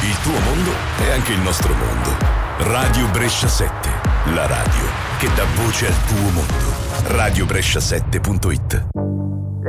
Il tuo mondo è anche il nostro mondo. Radio Brescia 7, la radio che dà voce al tuo mondo. radiobrescia7.it